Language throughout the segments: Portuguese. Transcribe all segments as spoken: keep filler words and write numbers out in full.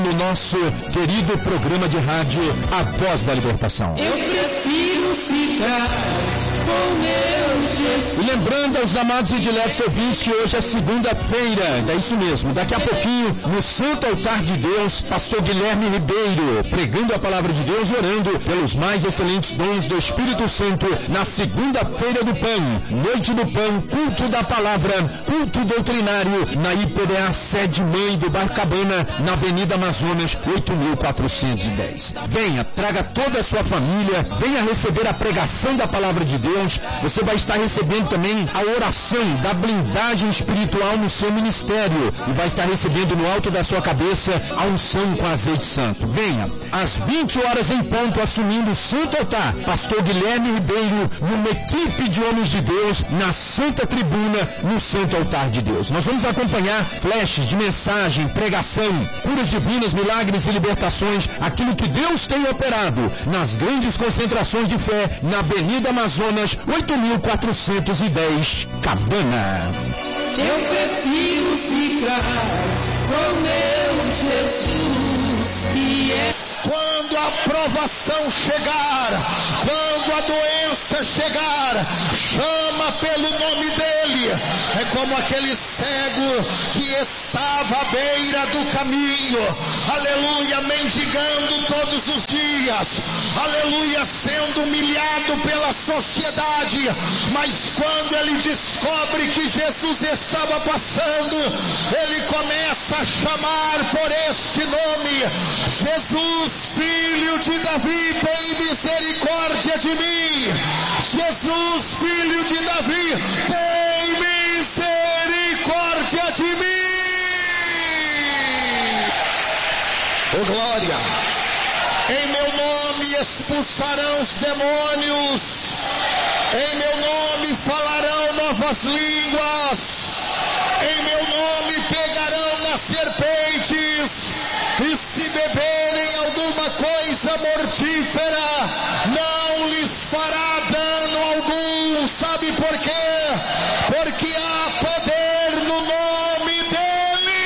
No nosso querido programa de rádio A Voz da Libertação. Eu prefiro ficar com meu Jesus. E lembrando aos amados e diletos ouvintes que hoje é segunda-feira, é isso mesmo, daqui a pouquinho, no Santo Altar de Deus, pastor Guilherme Ribeiro, pregando a palavra de Deus, orando pelos mais excelentes dons do Espírito Santo, na segunda-feira do Pão, noite do Pão, culto da palavra, culto doutrinário, na I P D A sede mãe do Barcabana, na Avenida Amazonas, oito mil quatrocentos e dez. Venha, traga toda a sua família, venha receber a pregação da palavra de Deus. Você vai estar recebendo também a oração da blindagem espiritual no seu ministério e vai estar recebendo no alto da sua cabeça a unção com azeite santo. Venha, às vinte horas em ponto, assumindo o Santo Altar, pastor Guilherme Ribeiro, numa equipe de homens de Deus, na Santa Tribuna, no Santo Altar de Deus. Nós vamos acompanhar flashes de mensagem, pregação, curas divinas, milagres e libertações, aquilo que Deus tem operado nas grandes concentrações de fé, na Avenida Amazonas, oito mil quatrocentos e dez, Cabana. Eu prefiro ficar com meu Jesus, que é... Quando a provação chegar, quando a doença chegar, chama pelo nome dele. É como aquele cego que estava à beira do caminho, aleluia, mendigando todos os dias, aleluia, sendo humilhado pela sociedade, mas quando ele descobre que Jesus estava passando, ele começa a chamar por este nome: Jesus, Filho de Davi, tem misericórdia de mim. Jesus, Filho de Davi, tem misericórdia de mim. Oh glória! Em meu nome expulsarão os demônios, em meu nome falarão novas línguas, em meu nome pegarão nas serpentes, e se beberem alguma coisa mortífera, não lhes fará dano algum. Sabe por quê? Porque há poder no nome dele.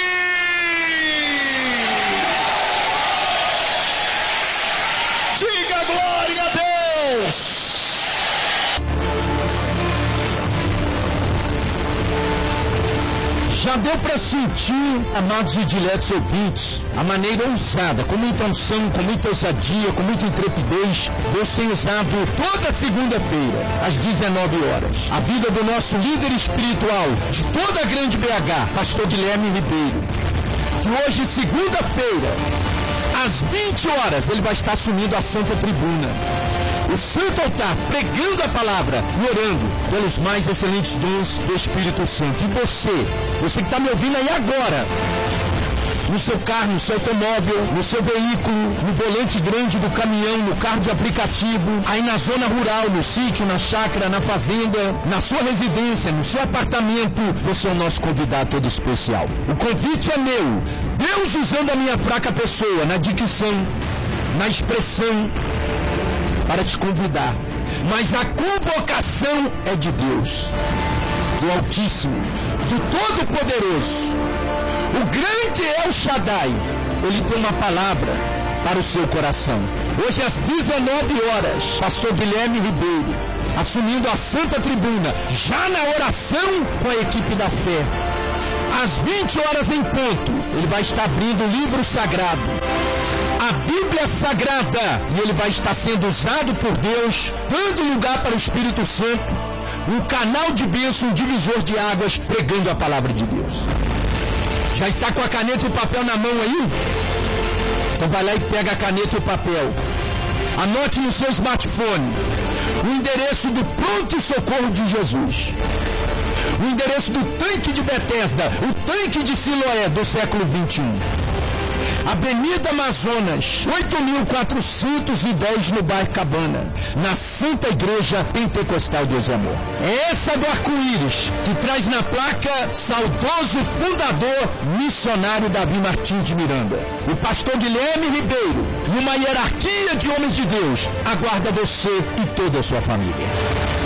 Diga glória a Deus. Já deu para sentir, amados e diletos ouvintes, a maneira ousada, com muita unção, com muita ousadia, com muita intrepidez, Deus tem usado toda segunda-feira, às dezenove horas, a vida do nosso líder espiritual, de toda a grande B H, pastor Guilherme Ribeiro, que hoje, segunda-feira, às vinte horas, ele vai estar assumindo a Santa Tribuna, o Santo Altar, pregando a palavra e orando pelos mais excelentes dons do Espírito Santo. E você, você que está me ouvindo aí agora, no seu carro, no seu automóvel, no seu veículo, no volante grande do caminhão, no carro de aplicativo, aí na zona rural, no sítio, na chácara, na fazenda, na sua residência, no seu apartamento, você é o nosso convidado todo especial. O convite é meu, Deus usando a minha fraca pessoa, na dicção, na expressão, para te convidar, mas a convocação é de Deus, do Altíssimo, do Todo-Poderoso. O grande El Shaddai, ele tem uma palavra para o seu coração. Hoje às dezenove horas, pastor Guilherme Ribeiro, assumindo a Santa Tribuna, já na oração com a equipe da fé. Às vinte horas em ponto, ele vai estar abrindo o livro sagrado, a Bíblia Sagrada, e ele vai estar sendo usado por Deus, dando lugar para o Espírito Santo, um canal de bênção, um divisor de águas, pregando a palavra de Deus. Já está com a caneta e o papel na mão aí? Então vai lá e pega a caneta e o papel. Anote no seu smartphone o endereço do Pronto Socorro de Jesus, o endereço do tanque de Betesda, o tanque de Siloé do século vinte e um. Avenida Amazonas, oito mil quatrocentos e dez, no bairro Cabana, na Santa Igreja Pentecostal Deus e Amor. É essa do arco-íris que traz na placa saudoso fundador missionário Davi Martins de Miranda. O pastor Guilherme Ribeiro, numa hierarquia de homens de Deus, aguarda você e toda a sua família.